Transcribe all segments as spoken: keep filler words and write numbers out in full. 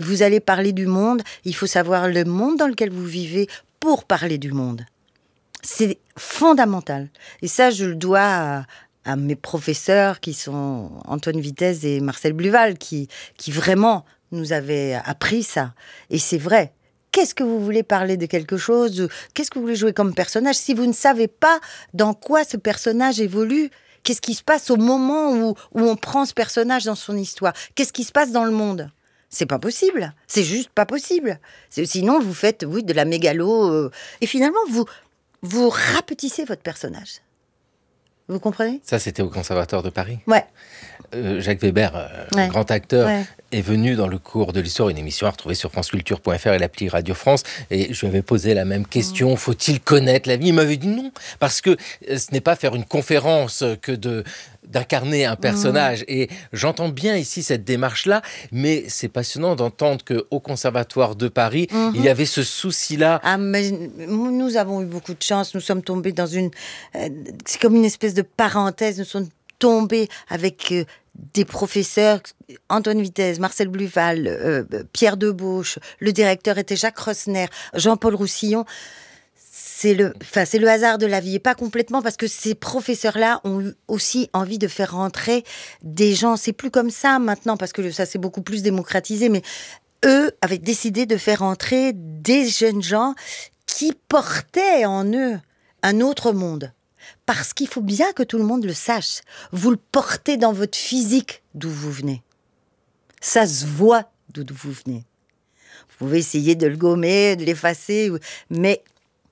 Vous allez parler du monde, il faut savoir le monde dans lequel vous vivez pour parler du monde. C'est fondamental. Et ça, je le dois à, à mes professeurs qui sont Antoine Vitesse et Marcel Bluval, qui, qui vraiment nous avaient appris ça. Et c'est vrai. Qu'est-ce que vous voulez parler de quelque chose ? Qu'est-ce que vous voulez jouer comme personnage ? Si vous ne savez pas dans quoi ce personnage évolue, qu'est-ce qui se passe au moment où, où on prend ce personnage dans son histoire ? Qu'est-ce qui se passe dans le monde ? C'est pas possible. C'est juste pas possible. C'est, sinon, vous faites oui, de la mégalo. Euh, et finalement, vous, vous rapetissez votre personnage. Vous comprenez ? Ça, c'était au Conservatoire de Paris. Ouais. Euh, Jacques Weber, euh, ouais. grand acteur, ouais. est venu dans le cours de l'histoire, une émission à retrouver sur franceculture point f r et l'appli Radio France, et je lui avais posé la même question, mmh. faut-il connaître la vie ? Il m'avait dit non, parce que ce n'est pas faire une conférence que de, d'incarner un personnage, mmh. et j'entends bien ici cette démarche-là, mais c'est passionnant d'entendre qu'au Conservatoire de Paris, mmh. il y avait ce souci-là. Ah, mais nous avons eu beaucoup de chance, nous sommes tombés dans une... Euh, c'est comme une espèce de parenthèse, nous sommes tombés avec... Euh, des professeurs, Antoine Vitesse, Marcel Bluval, euh, Pierre Debauche, le directeur était Jacques Rosner, Jean-Paul Roussillon. C'est le, enfin, c'est le hasard de la vie, et pas complètement, parce que ces professeurs-là ont eu aussi envie de faire rentrer des gens. C'est plus comme ça maintenant, parce que ça s'est beaucoup plus démocratisé, mais eux avaient décidé de faire rentrer des jeunes gens qui portaient en eux un autre monde. Parce qu'il faut bien que tout le monde le sache. Vous le portez dans votre physique d'où vous venez. Ça se voit d'où vous venez. Vous pouvez essayer de le gommer, de l'effacer, mais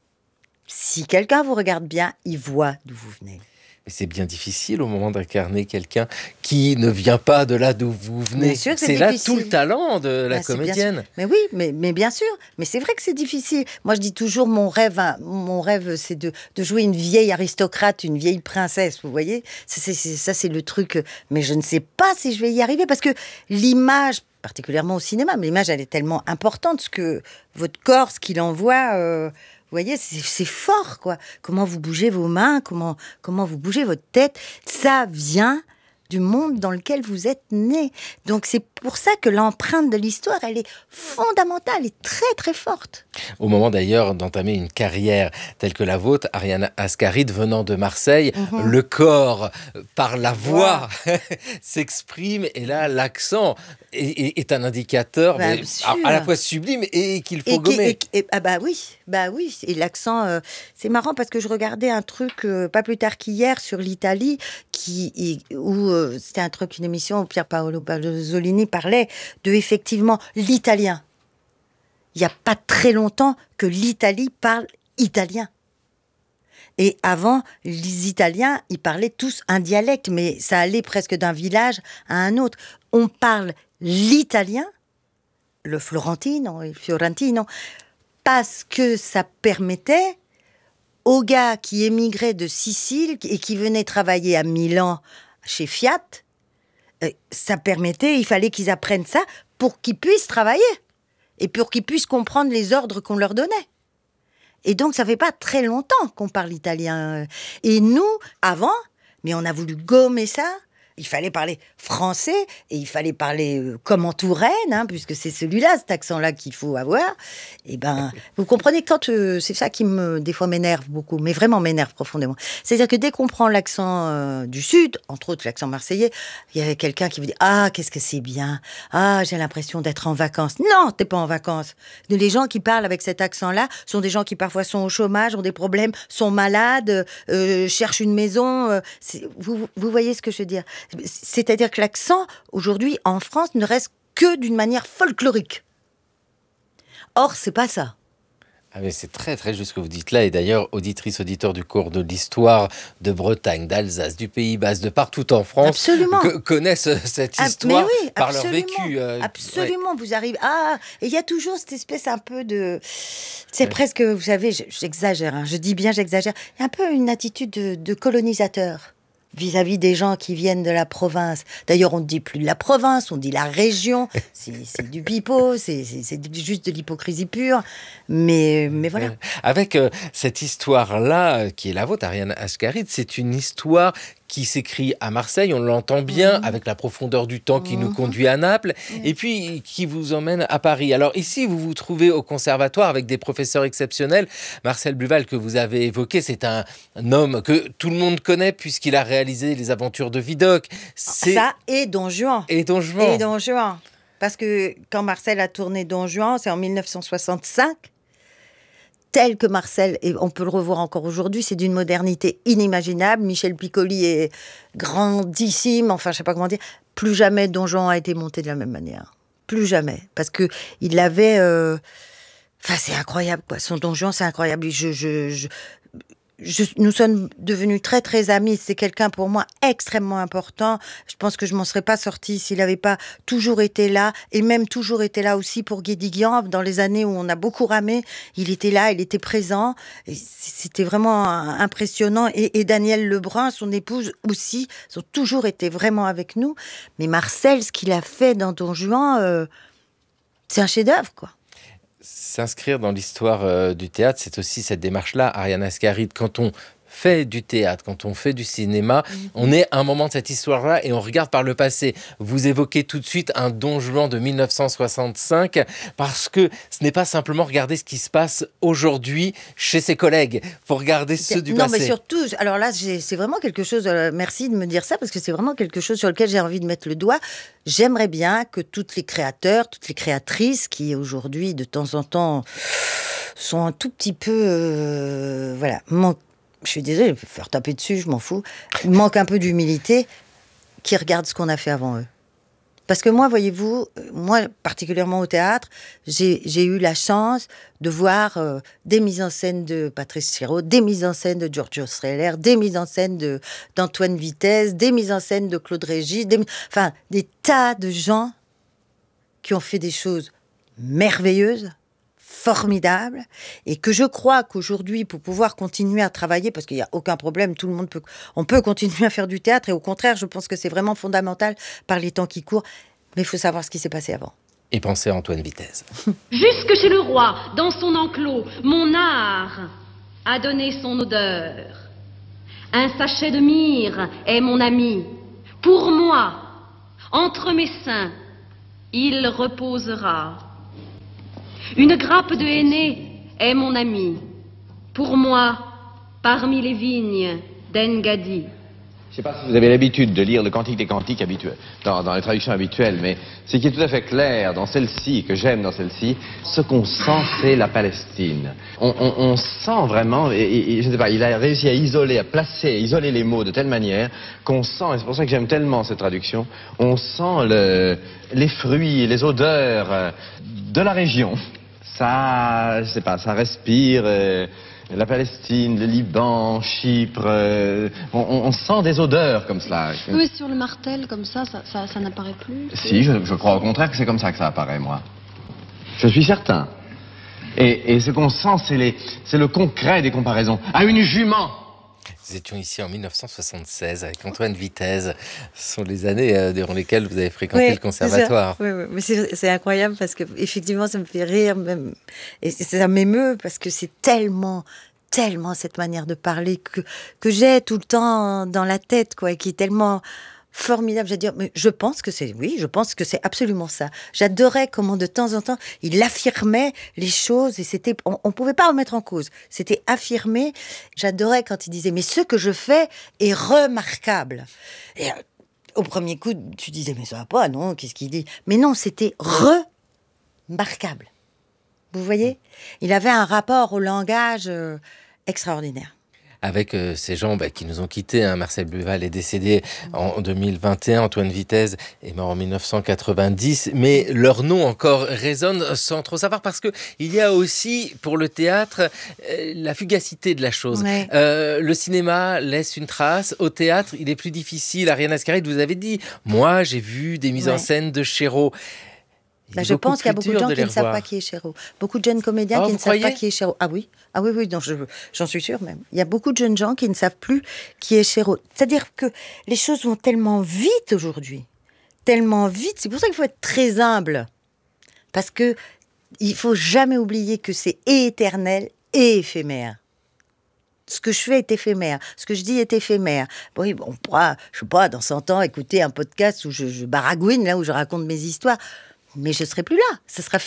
si quelqu'un vous regarde bien, il voit d'où vous venez. Mais c'est bien difficile au moment d'incarner quelqu'un qui ne vient pas de là d'où vous venez. C'est, c'est là tout le talent de la ben, comédienne. Mais oui, mais, mais bien sûr. Mais c'est vrai que c'est difficile. Moi, je dis toujours, mon rêve, hein, mon rêve, c'est de, de jouer une vieille aristocrate, une vieille princesse. Vous voyez, c'est, c'est, c'est, ça, c'est le truc. Mais je ne sais pas si je vais y arriver parce que l'image, particulièrement au cinéma, mais l'image, elle est tellement importante. Ce que votre corps, ce qu'il envoie. Euh, Vous voyez, c'est, c'est fort, quoi. Comment vous bougez vos mains, comment, comment vous bougez votre tête. Ça vient du monde dans lequel vous êtes né. Donc, c'est pour ça que l'empreinte de l'histoire, elle est fondamentale et très, très forte. Au moment, d'ailleurs, d'entamer une carrière telle que la vôtre, Ariane Ascaride, venant de Marseille, mm-hmm. le corps, par la voix, wow. s'exprime. Et là, l'accent est, est, est un indicateur bah, mais, à, à la fois sublime et qu'il faut et gommer. Qui, et, et, ah bah oui, bah oui. Et l'accent, euh, c'est marrant parce que je regardais un truc, euh, pas plus tard qu'hier, sur l'Italie, qui, où euh, c'était un truc, une émission où Pier Paolo Pasolini parlait de, effectivement, l'italien. Il n'y a pas très longtemps que l'Italie parle italien. Et avant, les Italiens, ils parlaient tous un dialecte, mais ça allait presque d'un village à un autre. On parle l'italien, le florentino, le fiorentino, parce que ça permettait aux gars qui émigraient de Sicile et qui venaient travailler à Milan chez Fiat, ça permettait, il fallait qu'ils apprennent ça pour qu'ils puissent travailler. Et pour qu'ils puissent comprendre les ordres qu'on leur donnait. Et donc, ça fait pas très longtemps qu'on parle italien. Et nous, avant, mais on a voulu gommer ça. Il fallait parler français et il fallait parler euh, comme en Touraine, hein, puisque c'est celui-là, cet accent-là qu'il faut avoir. Et ben, vous comprenez, quand euh, c'est ça qui me, des fois, m'énerve beaucoup, mais vraiment m'énerve profondément. C'est-à-dire que dès qu'on prend l'accent euh, du Sud, entre autres l'accent marseillais, il y avait quelqu'un qui vous dit « Ah, qu'est-ce que c'est bien ! Ah, j'ai l'impression d'être en vacances. » Non, t'es pas en vacances. Les gens qui parlent avec cet accent-là sont des gens qui parfois sont au chômage, ont des problèmes, sont malades, euh, cherchent une maison. Euh, vous, vous voyez ce que je veux dire ? C'est-à-dire que l'accent, aujourd'hui, en France, ne reste que d'une manière folklorique. Or, c'est pas ça. Ah mais c'est très très juste ce que vous dites là, et d'ailleurs auditrices, auditeurs du cours de l'histoire de Bretagne, d'Alsace, du Pays Basque, de partout en France, absolument. Que, connaissent cette histoire ah, oui, par leur vécu. Euh, absolument, ouais. Vous arrivez, ah, et il y a toujours cette espèce un peu de, c'est ouais. presque, vous savez, j'exagère, hein, je dis bien j'exagère, un peu une attitude de, de colonisateur. Vis-à-vis des gens qui viennent de la province. D'ailleurs, on ne dit plus de la province, on dit la région. C'est, c'est du pipeau, c'est, c'est, c'est juste de l'hypocrisie pure. Mais, mais voilà. Avec euh, cette histoire-là, qui est la vôtre, Ariane Ascaride, c'est une histoire qui s'écrit à Marseille, on l'entend bien, mmh. avec la profondeur du temps qui mmh. nous conduit à Naples, mmh. et puis qui vous emmène à Paris. Alors ici, vous vous trouvez au conservatoire avec des professeurs exceptionnels. Marcel Buval, que vous avez évoqué, c'est un, un homme que tout le monde connaît puisqu'il a réalisé Les Aventures de Vidocq. C'est... Ça et Don Juan. Et Don Juan. Et Don Juan. Parce que quand Marcel a tourné Don Juan, c'est en mille neuf cent soixante-cinq. Tel que Marcel, et on peut le revoir encore aujourd'hui, c'est d'une modernité inimaginable. Michel Piccoli est grandissime, enfin, je ne sais pas comment dire. Plus jamais Don Juan a été monté de la même manière. Plus jamais. Parce qu'il avait... Euh... Enfin, c'est incroyable, quoi. Son Don Juan, c'est incroyable. Je, je, je... Je, nous sommes devenus très très amis. C'est quelqu'un pour moi extrêmement important. Je pense que je m'en serais pas sortie s'il n'avait pas toujours été là, et même toujours été là aussi pour Guédiguian. Dans les années où on a beaucoup ramé, il était là, il était présent. Et c'était vraiment impressionnant. Et, et Danielle Lebrun, son épouse aussi, ont toujours été vraiment avec nous. Mais Marcel, ce qu'il a fait dans Don Juan, euh, c'est un chef-d'œuvre, quoi. S'inscrire dans l'histoire euh, du théâtre, c'est aussi cette démarche-là, Ariane Ascaride. Quand on fait du théâtre, quand on fait du cinéma, mmh. on est à un moment de cette histoire-là et on regarde par le passé. Vous évoquez tout de suite un Don Juan de mille neuf cent soixante-cinq, parce que ce n'est pas simplement regarder ce qui se passe aujourd'hui chez ses collègues. Il faut regarder ceux du non, passé. Non, mais surtout, alors là, j'ai, c'est vraiment quelque chose, euh, merci de me dire ça, parce que c'est vraiment quelque chose sur lequel j'ai envie de mettre le doigt. J'aimerais bien que tous les créateurs, toutes les créatrices qui aujourd'hui, de temps en temps, sont un tout petit peu, euh, voilà, manquent. Je suis désolée, je vais faire taper dessus, je m'en fous. Il manque un peu d'humilité, qui regardent ce qu'on a fait avant eux. Parce que moi, voyez-vous, moi, particulièrement au théâtre, j'ai, j'ai eu la chance de voir euh, des mises en scène de Patrice Chéreau, des mises en scène de Giorgio Strehler, des mises en scène de, d'Antoine Vitesse, des mises en scène de Claude Régis, des, enfin, des tas de gens qui ont fait des choses merveilleuses, formidable, et que je crois qu'aujourd'hui, pour pouvoir continuer à travailler, parce qu'il n'y a aucun problème, tout le monde peut, on peut continuer à faire du théâtre, et au contraire, je pense que c'est vraiment fondamental par les temps qui courent, mais il faut savoir ce qui s'est passé avant. Et pensez à Antoine Vitesse. Jusque chez le roi, dans son enclos, mon art a donné son odeur. Un sachet de myrrhe est mon ami. Pour moi, entre mes seins, il reposera. Une grappe de henné est mon ami. Pour moi, parmi les vignes d'Engadi. Je ne sais pas si vous avez l'habitude de lire le Cantique des Cantiques habituel, dans, dans les traductions habituelles, mais ce qui est tout à fait clair dans celle-ci, que j'aime dans celle-ci, ce qu'on sent, c'est la Palestine. On, on, on sent vraiment, et, et, je ne sais pas, il a réussi à isoler, à placer, à isoler les mots de telle manière qu'on sent, et c'est pour ça que j'aime tellement cette traduction, on sent le, les fruits, les odeurs de la région. Ça, je sais pas, ça respire euh, la Palestine, le Liban, Chypre. Euh, on, on sent des odeurs comme cela. Oui, sur le martel, comme ça, ça, ça, ça n'apparaît plus. Si, je, je crois au contraire que c'est comme ça que ça apparaît, moi. Je suis certain. Et, et ce qu'on sent, c'est, les, c'est le concret des comparaisons. À une jument. Nous étions ici en mille neuf cent soixante-seize avec Antoine Vitesse. Ce sont les années euh, durant lesquelles vous avez fréquenté oui, le conservatoire. Oui, oui, mais c'est, c'est incroyable parce que effectivement, ça me fait rire même, et ça m'émeut parce que c'est tellement, tellement cette manière de parler que que j'ai tout le temps dans la tête, quoi, et qui est tellement formidable. J'allais dire, mais je pense que c'est, oui, je pense que c'est absolument ça. J'adorais comment de temps en temps il affirmait les choses et c'était, on, on pouvait pas remettre en cause. C'était affirmé. J'adorais quand il disait, mais ce que je fais est remarquable. Et euh, au premier coup, tu disais, mais ça va pas, non? Qu'est-ce qu'il dit? Mais non, c'était remarquable. Vous voyez? Il avait un rapport au langage euh, extraordinaire. Avec euh, ces gens bah, qui nous ont quittés. Hein. Marcel Buval est décédé en deux mille vingt et un, Antoine Vitesse est mort en mille neuf cent quatre-vingt-dix, mais leur nom encore résonne sans trop savoir, parce que il y a aussi pour le théâtre euh, la fugacité de la chose. Ouais. Euh, le cinéma laisse une trace, au théâtre il est plus difficile. Ariane Ascaride, vous avez dit, moi j'ai vu des mises ouais. en scène de Chéreau. Bah, je pense qu'il y a beaucoup de gens de qui ne savent pas qui est Chéreau. Beaucoup de jeunes comédiens oh, qui ne savent pas qui est Chéreau. Ah oui, ah oui, oui, non, je, j'en suis sûre même. Il y a beaucoup de jeunes gens qui ne savent plus qui est Chéreau. C'est-à-dire que les choses vont tellement vite aujourd'hui, tellement vite. C'est pour ça qu'il faut être très humble, parce que il faut jamais oublier que c'est éternel et éphémère. ce que je fais est éphémère, ce que je dis est éphémère. Oui, on pourra, je sais pas, dans cent ans, écouter un podcast où je, je baragouine, là où je raconte mes histoires, mais je serai plus là, ce sera fini.